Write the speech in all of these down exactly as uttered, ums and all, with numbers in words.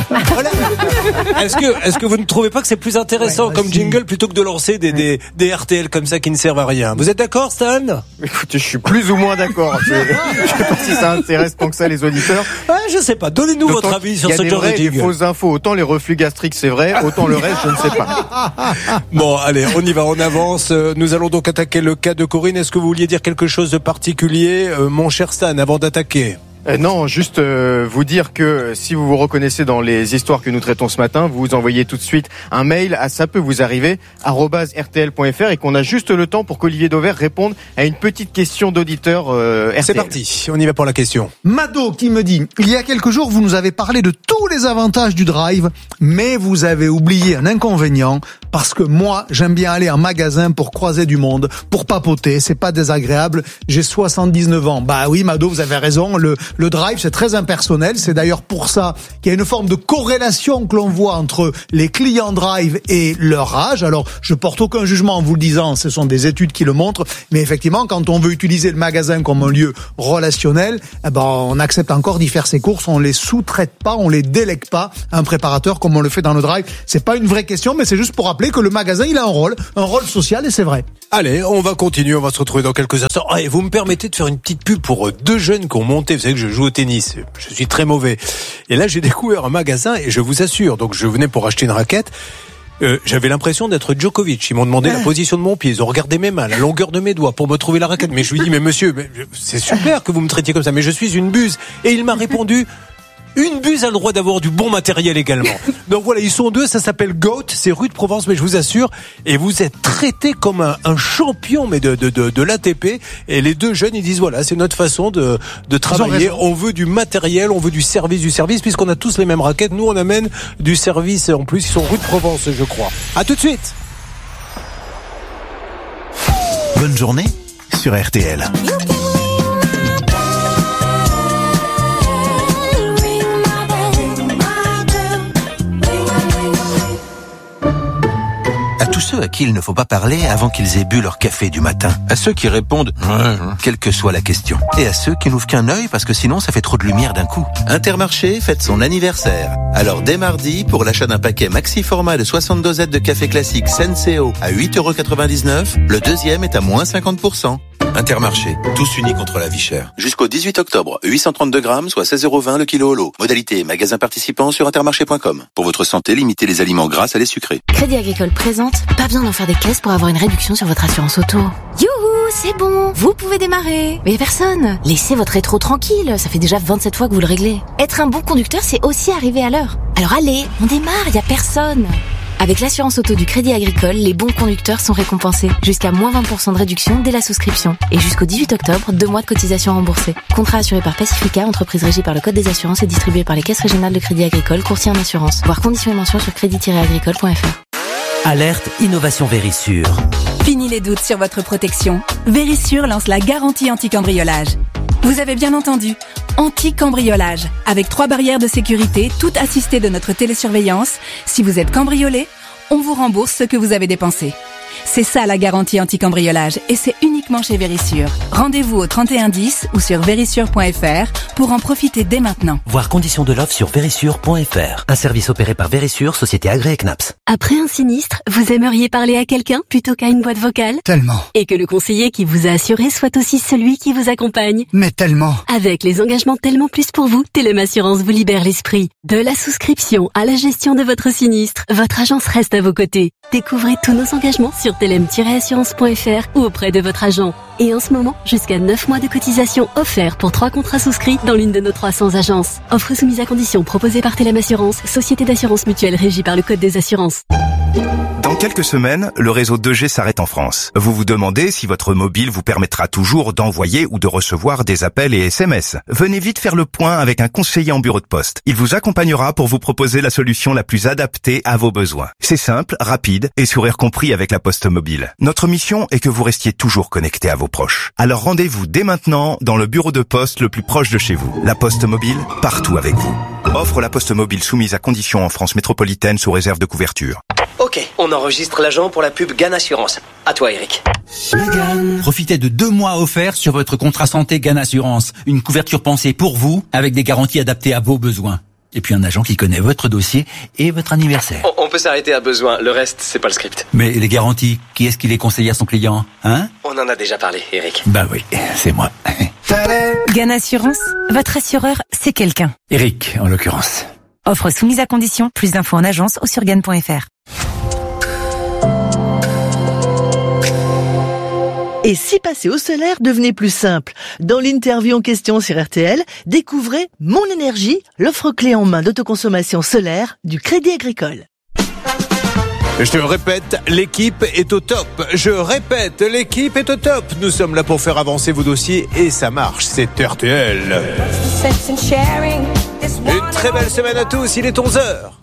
Voilà. Est-ce que, est-ce que vous ne trouvez pas que c'est plus intéressant ouais, comme si. jingle plutôt que de lancer des, des, des R T L comme ça qui ne servent à rien? Vous êtes d'accord, Stan? Écoutez, je suis plus ou moins d'accord. Je, je sais pas si ça intéresse tant que ça les auditeurs. Ouais, je sais pas. Donnez-nous D'autant votre avis sur ce genre de jingle. Il y a des fausses infos. Autant les reflux gastriques, c'est vrai. Autant le reste, je ne sais pas. Bon, allez, on y va, on avance. Nous allons donc attaquer le cas de Corinne. Est-ce que vous vouliez dire quelque chose de particulier, euh, mon cher Stan, avant d'attaquer? Euh, non, juste euh, vous dire que si vous vous reconnaissez dans les histoires que nous traitons ce matin, vous envoyez tout de suite un mail à ça peut vous arriver arobase r t l point f r et qu'on a juste le temps pour qu'Olivier Dauvert réponde à une petite question d'auditeur euh, R T L. C'est parti, on y va pour la question. Mado qui me dit, il y a quelques jours vous nous avez parlé de tous les avantages du drive, mais vous avez oublié un inconvénient, parce que moi j'aime bien aller en magasin pour croiser du monde, pour papoter, c'est pas désagréable, j'ai soixante-dix-neuf ans. Bah oui Mado, vous avez raison, le Le drive, c'est très impersonnel. C'est d'ailleurs pour ça qu'il y a une forme de corrélation que l'on voit entre les clients drive et leur âge. Alors, je porte aucun jugement en vous le disant, ce sont des études qui le montrent. Mais effectivement, quand on veut utiliser le magasin comme un lieu relationnel, eh ben, on accepte encore d'y faire ses courses. On les sous-traite pas, on les délègue pas à un préparateur comme on le fait dans le drive. C'est pas une vraie question, mais c'est juste pour rappeler que le magasin, il a un rôle, un rôle social et c'est vrai. Allez, on va continuer, on va se retrouver dans quelques instants. Ah, et vous me permettez de faire une petite pub pour deux jeunes qui ont monté. Vous savez que je joue au tennis, je suis très mauvais. Et là, j'ai découvert un magasin et je vous assure, donc je venais pour acheter une raquette. Euh, j'avais l'impression d'être Djokovic. Ils m'ont demandé ouais. la position de mon pied, ils ont regardé mes mains, la longueur de mes doigts pour me trouver la raquette. Mais je lui dis, mais monsieur, mais c'est super que vous me traitiez comme ça, mais je suis une buse. Et il m'a répondu... Une buse a le droit d'avoir du bon matériel également. Donc voilà, ils sont deux, ça s'appelle Goat, c'est rue de Provence, mais je vous assure, et vous êtes traité comme un, un champion mais de, de, de, de l'A T P, et les deux jeunes, ils disent voilà, c'est notre façon de, de travailler, on veut du matériel, on veut du service, du service, puisqu'on a tous les mêmes raquettes, nous on amène du service, en plus ils sont rue de Provence, je crois. À tout de suite. Bonne journée sur R T L. Tous ceux à qui il ne faut pas parler avant qu'ils aient bu leur café du matin. À ceux qui répondent « quelle que soit la question ». Et à ceux qui n'ouvrent qu'un œil parce que sinon ça fait trop de lumière d'un coup. Intermarché fête son anniversaire. Alors dès mardi, pour l'achat d'un paquet maxi format de soixante dosettes de café classique Senseo à huit euros quatre-vingt-dix-neuf, le deuxième est à moins cinquante pour cent. Intermarché, tous unis contre la vie chère. Jusqu'au dix-huit octobre, huit cent trente-deux grammes, soit seize euros vingt le kilo au lot. Modalité magasin participant sur intermarché point com. Pour votre santé, limitez les aliments gras à les sucrés. Crédit Agricole présente, pas besoin d'en faire des caisses pour avoir une réduction sur votre assurance auto. Youhou, c'est bon, vous pouvez démarrer. Mais personne. Laissez votre rétro tranquille, ça fait déjà vingt-sept fois que vous le réglez. Être un bon conducteur, c'est aussi arriver à l'heure. Alors allez, on démarre, y a personne. Avec l'assurance auto du Crédit Agricole, les bons conducteurs sont récompensés. Jusqu'à moins vingt pour cent de réduction dès la souscription. Et jusqu'au dix-huit octobre, deux mois de cotisation remboursée. Contrat assuré par Pacifica, entreprise régie par le Code des assurances et distribué par les caisses régionales de Crédit Agricole, courtier en assurance. Voir conditions et mentions sur crédit tiret agricole point f r. Alerte Innovation Vérissure. Fini les doutes sur votre protection. Vérissure lance la garantie anti-cambriolage. Vous avez bien entendu, anti-cambriolage. Avec trois barrières de sécurité, toutes assistées de notre télésurveillance. Si vous êtes cambriolé, on vous rembourse ce que vous avez dépensé. C'est ça la garantie anti-cambriolage et c'est uniquement chez Vérissure. Rendez-vous au trente et un dix ou sur vérissure point f r pour en profiter dès maintenant. Voir conditions de l'offre sur vérissure point f r. Un service opéré par Vérissure, société agréée C N A P S. Après un sinistre, vous aimeriez parler à quelqu'un plutôt qu'à une boîte vocale ? Tellement. Et que le conseiller qui vous a assuré soit aussi celui qui vous accompagne ? Mais tellement. Avec les engagements Tellement Plus pour vous, Telem Assurance vous libère l'esprit. De la souscription à la gestion de votre sinistre, votre agence reste à vos côtés. Découvrez tous nos engagements sur telem tiret assurance point f r ou auprès de votre agent. Et en ce moment, jusqu'à neuf mois de cotisation offerts pour trois contrats souscrits dans l'une de nos trois cents agences. Offre soumise à condition proposée par Telem Assurance, société d'assurance mutuelle régie par le Code des assurances. Dans quelques semaines, le réseau deux G s'arrête en France. Vous vous demandez si votre mobile vous permettra toujours d'envoyer ou de recevoir des appels et S M S. Venez vite faire le point avec un conseiller en bureau de poste. Il vous accompagnera pour vous proposer la solution la plus adaptée à vos besoins. C'est simple, rapide et sourire compris avec la Poste Mobile. Notre mission est que vous restiez toujours connecté à vos proches. Alors rendez-vous dès maintenant dans le bureau de poste le plus proche de chez vous. La Poste Mobile, partout avec vous. Offre la Poste Mobile soumise à conditions en France métropolitaine sous réserve de couverture. Ok, on enregistre l'agent pour la pub Gan Assurance. À toi, Eric. Profitez de deux mois offerts sur votre contrat santé Gan Assurance. Une couverture pensée pour vous, avec des garanties adaptées à vos besoins. Et puis un agent qui connaît votre dossier et votre anniversaire. On, on peut s'arrêter à besoin, le reste, c'est pas le script. Mais les garanties, qui est-ce qui les conseille à son client, hein? On en a déjà parlé, Eric. Bah oui, c'est moi. Gann Assurance, votre assureur, c'est quelqu'un. Eric, en l'occurrence. Offre soumise à condition, plus d'infos en agence ou sur gann point f r. Et si passer au solaire devenait plus simple? Dans l'interview en question sur R T L, découvrez Mon Énergie, l'offre clé en main d'autoconsommation solaire du Crédit Agricole. Je te répète, l'équipe est au top. Je répète, l'équipe est au top. Nous sommes là pour faire avancer vos dossiers et ça marche. C'est R T L. Une très belle semaine à tous. Il est onze heures.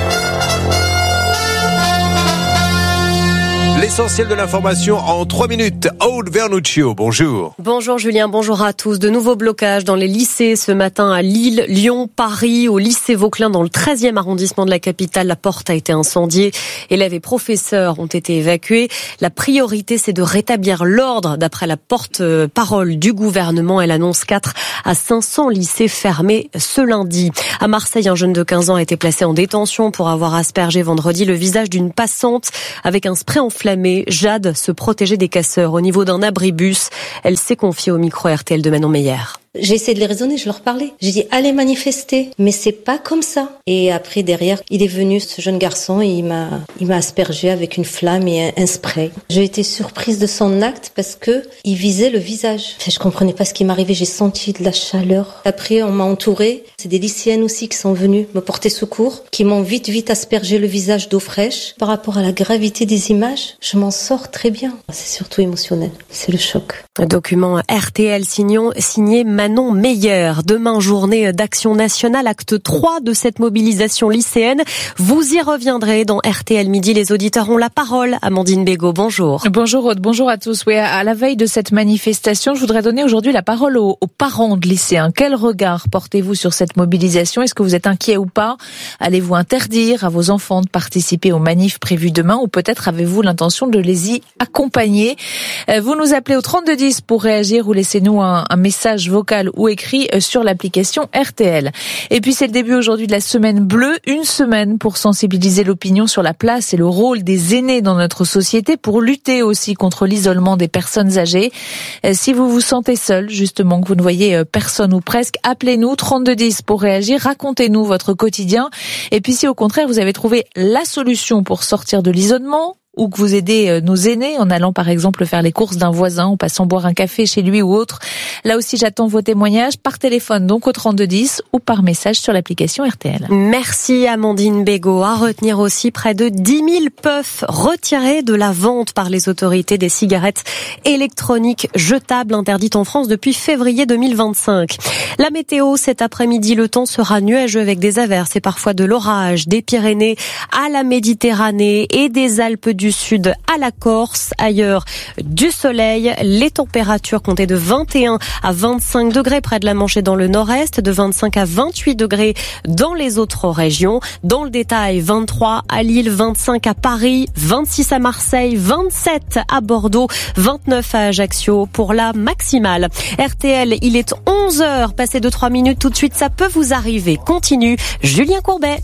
L'essentiel de l'information en trois minutes. Aude Vernuccio, bonjour. Bonjour Julien, bonjour à tous. De nouveaux blocages dans les lycées ce matin à Lille, Lyon, Paris. Au lycée Vauquelin dans le treizième arrondissement de la capitale, la porte a été incendiée. Élèves et professeurs ont été évacués. La priorité, c'est de rétablir l'ordre. D'après la porte-parole du gouvernement, elle annonce quatre à cinq cents lycées fermés ce lundi. À Marseille, un jeune de quinze ans a été placé en détention pour avoir aspergé vendredi le visage d'une passante avec un spray enflammé. Jade se protégeait des casseurs au niveau d'un abribus. Elle s'est confiée au micro R T L de Manon Meyer. J'ai essayé de les raisonner, je leur parlais. J'ai dit, allez manifester. Mais c'est pas comme ça. Et après, derrière, il est venu, ce jeune garçon, et il m'a, il m'a aspergé avec une flamme et un, un spray. J'ai été surprise de son acte parce que il visait le visage. Enfin, je comprenais pas ce qui m'arrivait, j'ai senti de la chaleur. Après, on m'a entourée. C'est des lycéennes aussi qui sont venues me porter secours, qui m'ont vite, vite aspergé le visage d'eau fraîche. Par rapport à la gravité des images, je m'en sors très bien. C'est surtout émotionnel. C'est le choc. Un document R T L signon, signé Manon Meyer. Demain, journée d'action nationale, acte trois de cette mobilisation lycéenne. Vous y reviendrez dans R T L Midi. Les auditeurs ont la parole. Amandine Bégaud, bonjour. Bonjour Aude, bonjour à tous. Oui, à la veille de cette manifestation, je voudrais donner aujourd'hui la parole aux, aux parents de lycéens. Quel regard portez-vous sur cette mobilisation? Est-ce que vous êtes inquiet ou pas? Allez-vous interdire à vos enfants de participer aux manifs prévus demain ou peut-être avez-vous l'intention de les y accompagner? Vous nous appelez au trente-deux dix pour réagir ou laissez-nous un, un message vocal ou écrit sur l'application R T L. Et puis c'est le début aujourd'hui de la semaine bleue, une semaine pour sensibiliser l'opinion sur la place et le rôle des aînés dans notre société, pour lutter aussi contre l'isolement des personnes âgées. Si vous vous sentez seul, justement, que vous ne voyez personne ou presque, appelez-nous trente-deux dix pour réagir, racontez-nous votre quotidien. Et puis si au contraire vous avez trouvé la solution pour sortir de l'isolement, ou que vous aidez nos aînés en allant par exemple faire les courses d'un voisin, en passant boire un café chez lui ou autre. Là aussi, j'attends vos témoignages par téléphone, donc au trente-deux dix ou par message sur l'application R T L. Merci Amandine Bégaud. À retenir aussi près de dix mille puffs retirés de la vente par les autorités des cigarettes électroniques jetables interdites en France depuis février deux mille vingt-cinq. La météo, cet après-midi, le temps sera nuageux avec des averses et parfois de l'orage, des Pyrénées à la Méditerranée et des Alpes du Sud à la Corse. Ailleurs, du soleil, les températures comptaient de vingt et un à vingt-cinq degrés près de la Manche et dans le nord-est, de vingt-cinq à vingt-huit degrés dans les autres régions. Dans le détail, vingt-trois à Lille, vingt-cinq à Paris, vingt-six à Marseille, vingt-sept à Bordeaux, vingt-neuf à Ajaccio pour la maximale. R T L, il est onze heures, passé de trois minutes, tout de suite, ça peut vous arriver. Continue, Julien Courbet.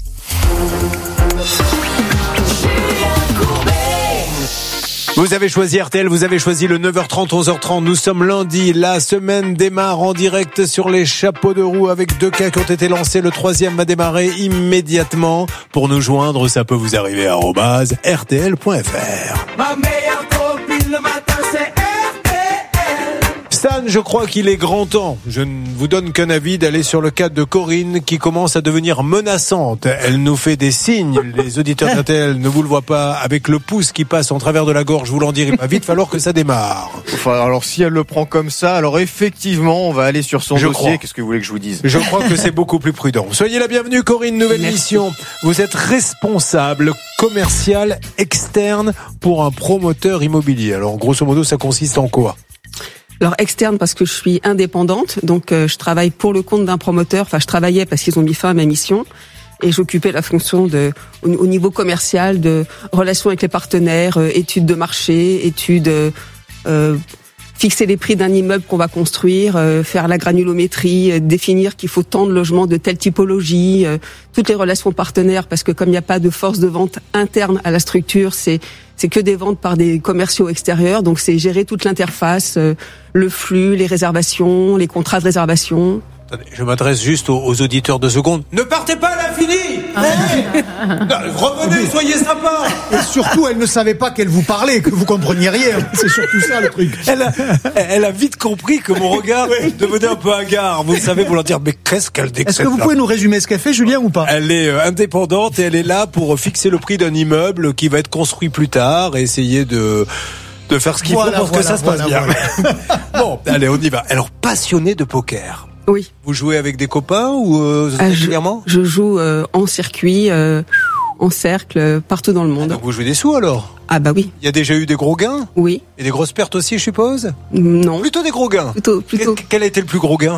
Vous avez choisi R T L, vous avez choisi le neuf heures trente, onze heures trente. Nous sommes lundi. La semaine démarre en direct sur les chapeaux de roue avec deux cas qui ont été lancés. Le troisième va démarrer immédiatement. Pour nous joindre, ça peut vous arriver à arobase r t l point f r. Ma meilleure copine le matin, c'est R T L. Stan, je crois qu'il est grand temps. Je ne vous donne qu'un avis d'aller sur le cas de Corinne qui commence à devenir menaçante. Elle nous fait des signes. Les auditeurs d'R T L ne vous le voient pas avec le pouce qui passe en travers de la gorge. Vous l'en direz, il va vite falloir que ça démarre. Enfin, alors si elle le prend comme ça, alors effectivement, on va aller sur son je dossier. Crois. Qu'est-ce que vous voulez que je vous dise? Je crois que c'est beaucoup plus prudent. Soyez la bienvenue, Corinne. Nouvelle Merci. Mission. Vous êtes responsable commercial externe pour un promoteur immobilier. Alors, grosso modo, ça consiste en quoi? Alors externe parce que je suis indépendante, donc euh, je travaille pour le compte d'un promoteur. Enfin, je travaillais parce qu'ils ont mis fin à ma mission et j'occupais la fonction de au, au niveau commercial de relations avec les partenaires, euh, études de marché, études euh, fixer les prix d'un immeuble qu'on va construire, euh, faire la granulométrie, euh, définir qu'il faut tant de logements de telle typologie, euh, toutes les relations partenaires, parce que comme il n'y a pas de force de vente interne à la structure, c'est c'est que des ventes par des commerciaux extérieurs, donc c'est gérer toute l'interface, euh, le flux, les réservations, les contrats de réservation. Attendez, je m'adresse juste aux, aux auditeurs de seconde. Ne partez pas, elle a fini. Revenez, soyez sympa. Et surtout, elle ne savait pas qu'elle vous parlait, que vous compreniez rien. C'est surtout ça le truc. Elle a, elle a vite compris que mon regard devenait un peu hagard. Vous savez, vous leur dire, mais qu'est-ce qu'elle décrète. Est-ce que vous pouvez nous résumer ce qu'elle fait, Julien, ou pas? Elle est indépendante et elle est là pour fixer le prix d'un immeuble qui va être construit plus tard et essayer de... de faire ce qu'il voilà, faut pour voilà, que ça se voilà, passe bien. voilà. Bon, allez, on y va. Alors, passionné de poker. Oui. Vous jouez avec des copains ou euh, ah, régulièrement? je, je joue euh, en circuit, euh, en cercle, euh, partout dans le monde. Ah, donc vous jouez des sous alors? Ah bah oui. Il y a déjà eu des gros gains? Oui. Et des grosses pertes aussi, je suppose? Non. Plutôt des gros gains? Plutôt, plutôt. Quel, quel a été le plus gros gain?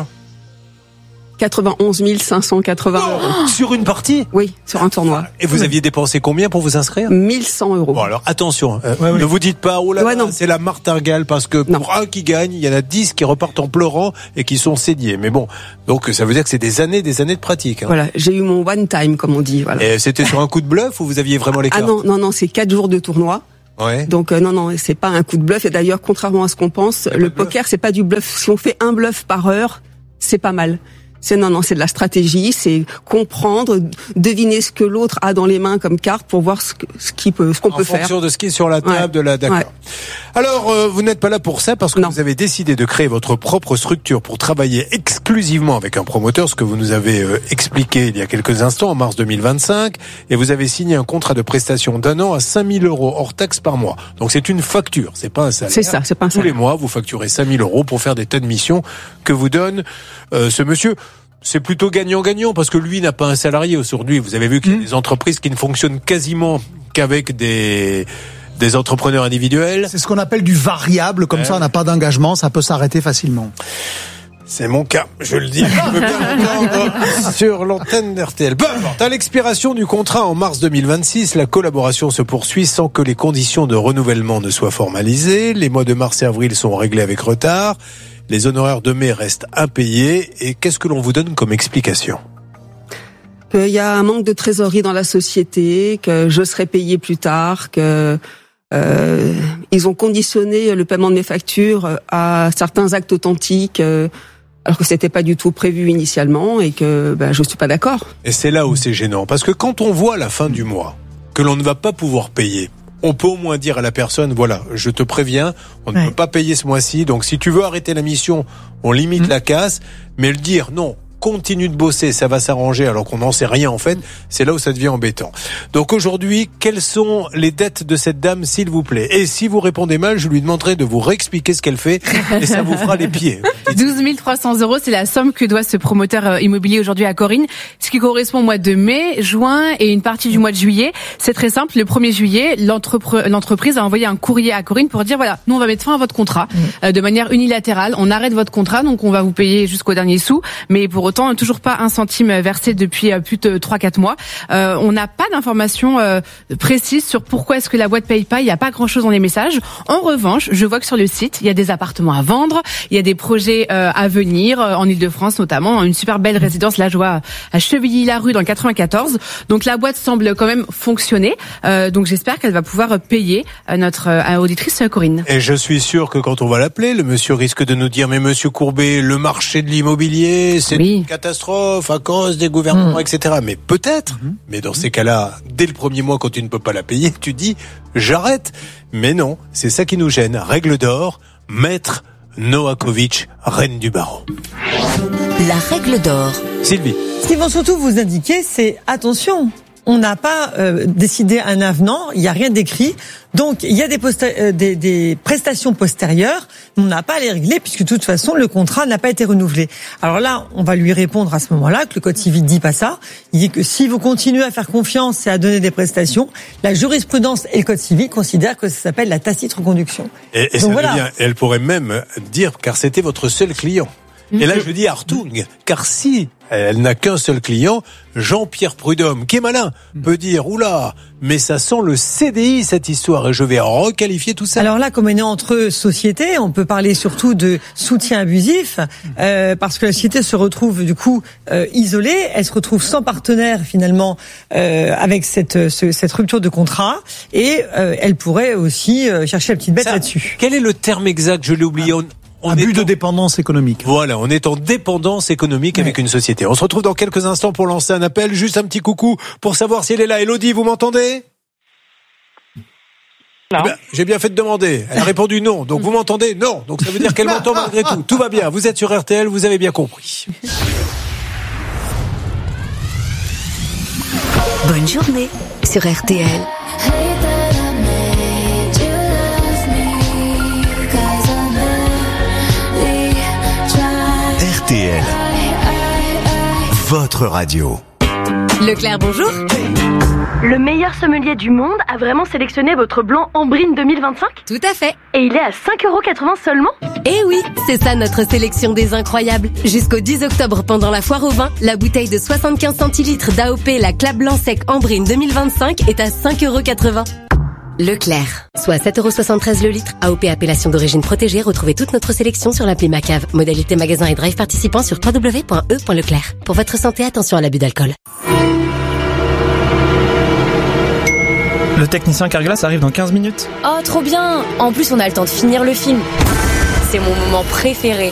quatre-vingt-onze mille cinq cent quatre-vingts oh, euros. Sur une partie? Oui, sur un tournoi. Et vous aviez dépensé combien pour vous inscrire? mille cent euros. Bon alors attention, euh, ouais, ne ouais. vous dites pas oh là ouais, là, c'est la martingale parce que pour non. un qui gagne, il y en a dix qui repartent en pleurant et qui sont saignés. Mais bon, donc ça veut dire que c'est des années, des années de pratique. Hein. Voilà, j'ai eu mon one time comme on dit. Voilà. Et c'était sur un coup de bluff ou vous aviez vraiment les cartes? Ah non, non, non, c'est quatre jours de tournoi. Ouais. Donc euh, non, non, c'est pas un coup de bluff. Et d'ailleurs, contrairement à ce qu'on pense, le poker c'est pas du bluff. Si on fait un bluff par heure, c'est pas mal. C'est non, non, c'est de la stratégie, c'est comprendre, deviner ce que l'autre a dans les mains comme carte pour voir ce, que, ce qu'il peut, ce qu'on en peut faire. En fonction de ce qui est sur la table, ouais. de la, d'accord. Ouais. Alors, euh, vous n'êtes pas là pour ça parce que non. vous avez décidé de créer votre propre structure pour travailler exclusivement avec un promoteur, ce que vous nous avez euh, expliqué il y a quelques instants, en mars deux mille vingt-cinq, et vous avez signé un contrat de prestation d'un an à cinq mille euros hors taxe par mois. Donc c'est une facture, c'est pas un salaire. C'est ça, c'est pas un salaire. Tous les mois, vous facturez cinq mille euros pour faire des tas de missions que vous donne euh, ce monsieur. C'est plutôt gagnant-gagnant parce que lui n'a pas un salarié aujourd'hui. Vous avez vu qu'il y a des entreprises qui ne fonctionnent quasiment qu'avec des des entrepreneurs individuels. C'est ce qu'on appelle du variable, comme ouais. ça on n'a pas d'engagement, ça peut s'arrêter facilement. C'est mon cas, je le dis, je veux bien l'entendre sur l'antenne d'R T L. Peu importe, à l'expiration du contrat en mars deux mille vingt-six, la collaboration se poursuit sans que les conditions de renouvellement ne soient formalisées. Les mois de mars et avril sont réglés avec retard. Les honoraires de mai restent impayés. Et qu'est-ce que l'on vous donne comme explication? Qu'il y a un manque de trésorerie dans la société, que je serai payé plus tard, que euh, ils ont conditionné le paiement de mes factures à certains actes authentiques, euh, alors que c'était pas du tout prévu initialement et que ben, je suis pas d'accord. Et c'est là où c'est gênant, parce que quand on voit à la fin du mois que l'on ne va pas pouvoir payer, on peut au moins dire à la personne, voilà, je te préviens, on ne ouais. peut pas payer ce mois-ci, donc si tu veux arrêter la mission, on limite mmh. la casse, mais le dire, non, continue de bosser, ça va s'arranger alors qu'on n'en sait rien en fait, c'est là où ça devient embêtant. Donc aujourd'hui, quelles sont les dettes de cette dame, s'il vous plaît? Et si vous répondez mal, je lui demanderai de vous réexpliquer ce qu'elle fait et ça vous fera les pieds. douze mille trois cents euros, c'est la somme que doit ce promoteur immobilier aujourd'hui à Corinne, ce qui correspond au mois de mai, juin et une partie du mois de juillet. C'est très simple, le premier juillet, l'entrepre- l'entreprise a envoyé un courrier à Corinne pour dire voilà, nous on va mettre fin à votre contrat mmh. euh, de manière unilatérale, on arrête votre contrat, donc on va vous payer jusqu'au dernier sou, mais pour autant toujours pas un centime versé depuis plus de trois quatre mois. Euh, on n'a pas d'informations euh, précises sur pourquoi est-ce que la boîte paye pas. Il n'y a pas grand-chose dans les messages. En revanche, je vois que sur le site, il y a des appartements à vendre, il y a des projets euh, à venir euh, en Ile-de-France notamment, une super belle résidence, là je vois à Chevilly-la-Rue dans le quatre-vingt-quatorze. Donc la boîte semble quand même fonctionner. Euh, donc j'espère qu'elle va pouvoir payer euh, notre euh, auditrice Corinne. Et je suis sûr que quand on va l'appeler, le monsieur risque de nous dire mais monsieur Courbet, le marché de l'immobilier, c'est oui. une catastrophe à cause des gouvernements, mmh. et cetera. Mais peut-être, mmh. mais dans ces cas-là, dès le premier mois, quand tu ne peux pas la payer, tu dis j'arrête. Mais non, c'est ça qui nous gêne. Règle d'or, maître Novakovic, reine du barreau. La règle d'or. Sylvie. Ce qu'ils vont surtout vous indiquer, c'est attention. On n'a pas euh, décidé un avenant, il n'y a rien d'écrit. Donc, il y a des, posta- euh, des, des prestations postérieures, on n'a pas à les régler puisque de toute façon, le contrat n'a pas été renouvelé. Alors là, on va lui répondre à ce moment-là que le Code civil dit pas ça. Il dit que si vous continuez à faire confiance et à donner des prestations, la jurisprudence et le Code civil considèrent que ça s'appelle la tacite reconduction. Et, et, Donc, ça voilà. devient, elle pourrait même dire, car c'était votre seul client. Et là, je dis Hartung, car si elle n'a qu'un seul client, Jean-Pierre Prudhomme, qui est malin, peut dire, oula, mais ça sent le C D I, cette histoire, et je vais requalifier tout ça. Alors là, comme on est entre sociétés, on peut parler surtout de soutien abusif, euh, parce que la société se retrouve du coup euh, isolée, elle se retrouve sans partenaire finalement euh, avec cette, ce, cette rupture de contrat, et euh, elle pourrait aussi euh, chercher la petite bête ça, là-dessus. Quel est le terme exact? Je l'ai oublié. On... On Abus de en... dépendance économique. Voilà, on est en dépendance économique ouais. avec une société. On se retrouve dans quelques instants pour lancer un appel. Juste un petit coucou pour savoir si elle est là. Elodie, vous m'entendez? Non. Eh ben, j'ai bien fait de demander. Elle a répondu non. Donc vous m'entendez? Non. Donc ça veut dire qu'elle m'entend malgré tout. Tout va bien. Vous êtes sur R T L, vous avez bien compris. Bonne journée sur R T L. R T L, votre radio. Leclerc, bonjour. Le meilleur sommelier du monde a vraiment sélectionné votre blanc Ambrine deux mille vingt-cinq? Tout à fait. Et il est à cinq euros quatre-vingts seulement? Eh oui, c'est ça notre sélection des incroyables. Jusqu'au dix octobre, pendant la foire au vin, la bouteille de soixante-quinze centilitres d'A O P, la Clap Blanc Sec Ambrine deux mille vingt-cinq est à cinq euros quatre-vingts. Leclerc, soit sept euros soixante-treize le litre. A O P appellation d'origine protégée. Retrouvez toute notre sélection sur l'appli Macave. Modalité magasin et drive participant sur w w w point e point leclerc. Pour votre santé, attention à l'abus d'alcool. Le technicien Carglass arrive dans quinze minutes. Oh, trop bien! En plus, on a le temps de finir le film. C'est mon moment préféré.